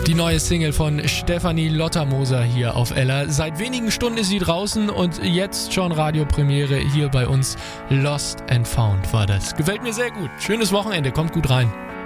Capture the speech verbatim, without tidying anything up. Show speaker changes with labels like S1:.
S1: Die neue Single von Stefanie Lottermoser hier auf Ella. Seit wenigen Stunden ist sie draußen und jetzt schon Radiopremiere hier bei uns. Lost and Found war das. Gefällt mir sehr gut. Schönes Wochenende, kommt gut rein.